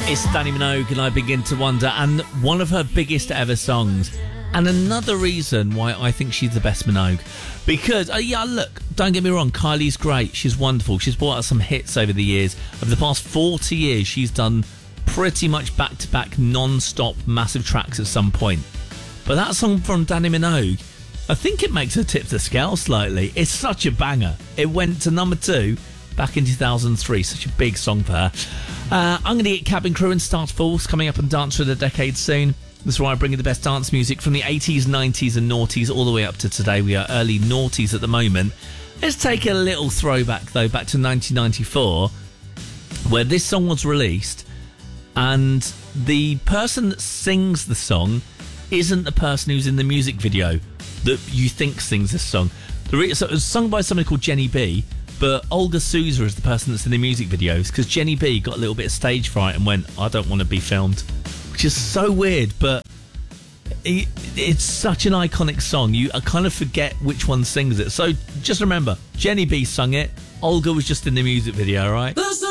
It's Dannii Minogue and I Begin to Wonder, and one of her biggest ever songs. And another reason why I think she's the best Minogue. Because, look, don't get me wrong, Kylie's great. She's wonderful. She's brought out some hits over the years. Over the past 40 years, she's done pretty much back-to-back, non-stop, massive tracks at some point. But that song from Dannii Minogue, I think it makes her tip the scale slightly. It's such a banger. It went to number 2 back in 2003. Such a big song for her. I'm going to get Cabin Crew and Start Force coming up on Dance for the Decade soon. This is why I bring you the best dance music from the 80s, 90s and noughties all the way up to today. We are early noughties at the moment. Let's take a little throwback, though, back to 1994, where this song was released, and the person that sings the song isn't the person who's in the music video that you think sings this song. So it was sung by somebody called Jenny B, but Olga Souza is the person that's in the music videos, because Jenny B got a little bit of stage fright and went, I don't want to be filmed. Which is so weird, but it's such an iconic song. I kind of forget which one sings it. So just remember, Jenny B sung it. Olga was just in the music video, right?